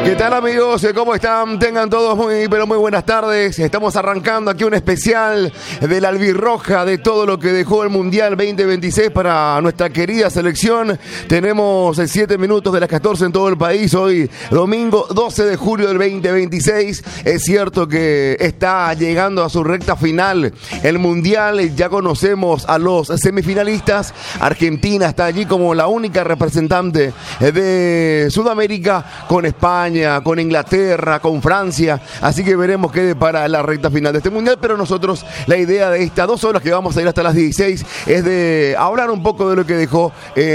¿Qué tal, amigos? ¿Cómo están? Tengan todos muy buenas tardes. Estamos arrancando aquí un especial de la albirroja, de todo lo que dejó el Mundial 2026 para nuestra querida selección. Tenemos 7 minutos de las 14 en todo el país. Hoy, domingo 12 de julio del 2026. Es cierto que está llegando a su recta final el Mundial. Ya conocemos a los semifinalistas. Argentina está allí como la única representante de Sudamérica, con España, con Inglaterra, con Francia, así que veremos qué depara la recta final de este Mundial. Pero nosotros, la idea de estas 2 horas que vamos a ir hasta las 16 es de hablar un poco de lo que dejó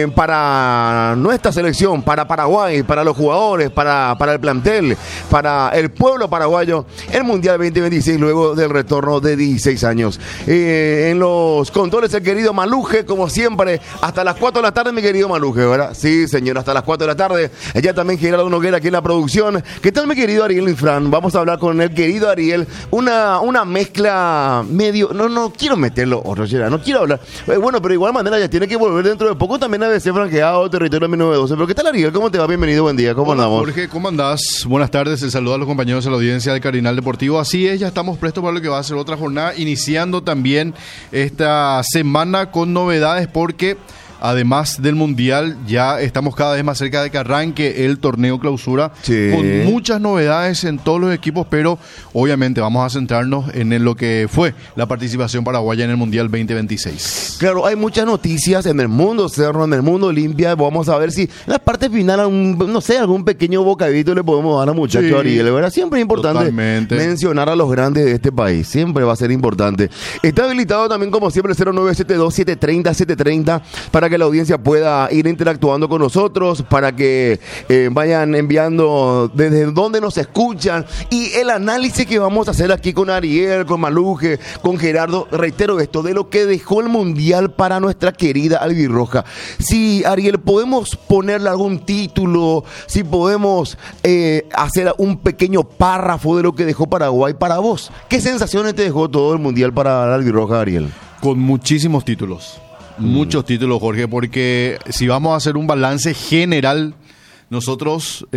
para nuestra selección, para Paraguay, para los jugadores, para el plantel, para el pueblo paraguayo, el Mundial 2026 luego del retorno de 16 años. En los controles el querido Maluje, como siempre, hasta las 4 de la tarde, mi querido Maluje, ¿verdad? Sí, señor, hasta las 4 de la tarde. Ya también Gerardo Noguera aquí en la producción. ¿Qué tal, mi querido Ariel Infran? Vamos a hablar con el querido Ariel. Una mezcla medio... No quiero meterlo, Roger, no quiero hablar. Bueno, pero de igual manera ya tiene que volver dentro de poco también a ser franqueado territorio 1912. Pero ¿qué tal, Ariel? ¿Cómo te va? Bienvenido, buen día. ¿Cómo andamos? Jorge, ¿cómo andás? Buenas tardes. El saludo a los compañeros de la audiencia del Cardinal Deportivo. Así es, ya estamos prestos para lo que va a ser otra jornada, iniciando también esta semana con novedades porque... Además del Mundial, ya estamos cada vez más cerca de que arranque el torneo clausura, sí, con muchas novedades en todos los equipos, pero obviamente vamos a centrarnos en lo que fue la participación paraguaya en el Mundial 2026. Claro, hay muchas noticias en el mundo cerro, en el mundo Olimpia. Vamos a ver si en la parte final, algún pequeño bocadito le podemos dar a muchacho, sí, Ariel, ¿verdad? Siempre es importante mencionar a los grandes de este país, siempre va a ser importante. Está habilitado también, como siempre, el 0972-730-730 para que la audiencia pueda ir interactuando con nosotros, para que vayan enviando desde dónde nos escuchan, y el análisis que vamos a hacer aquí con Ariel, con Maluje, con Gerardo, reitero esto, de lo que dejó el Mundial para nuestra querida albirroja. Si, Ariel, podemos ponerle algún título, si podemos hacer un pequeño párrafo de lo que dejó Paraguay para vos. ¿Qué sensaciones te dejó todo el Mundial para la albirroja, Ariel? Con muchísimos títulos. Muchos títulos, Jorge, porque si vamos a hacer un balance general, nosotros,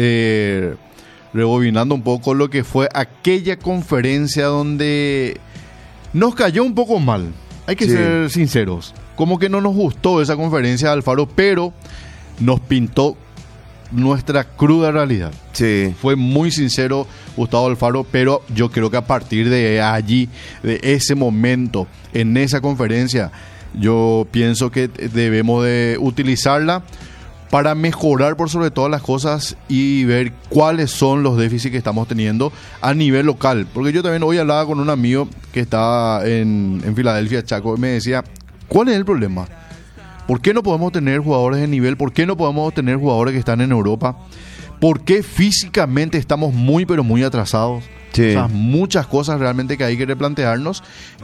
rebobinando un poco lo que fue aquella conferencia donde nos cayó un poco mal, hay que ser sinceros, como que no nos gustó esa conferencia de Alfaro, pero nos pintó nuestra cruda realidad. Sí. Fue muy sincero Gustavo Alfaro, pero yo creo que a partir de allí, de ese momento, en esa conferencia, yo pienso que debemos de utilizarla para mejorar por sobre todas las cosas y ver cuáles son los déficits que estamos teniendo a nivel local. Porque yo también hoy hablaba con un amigo que estaba en Filadelfia, Chaco, y me decía, ¿cuál es el problema? ¿Por qué no podemos tener jugadores de nivel? ¿Por qué no podemos tener jugadores que están en Europa? ¿Por qué físicamente estamos muy pero muy atrasados? Sí. O sea, muchas cosas realmente que hay que replantearnos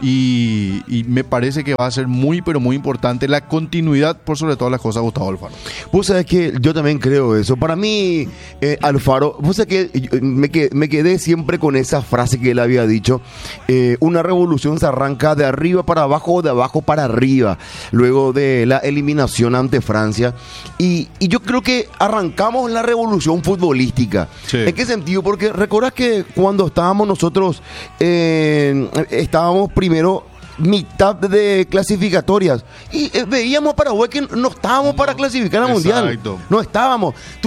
y me parece que va a ser muy pero muy importante la continuidad por sobre todas las cosas, Gustavo Alfaro. Vos sabés que yo también creo eso. Para mí, Alfaro, vos sabés que me quedé siempre con esa frase que él había dicho, una revolución se arranca de arriba para abajo o de abajo para arriba, luego de la eliminación ante Francia, y yo creo que arrancamos la revolución futbolística. Sí. ¿En qué sentido? Porque recordás que cuando estábamos nosotros, estábamos primero mitad de clasificatorias y veíamos a Paraguay que no estábamos para clasificar al Mundial. No estábamos.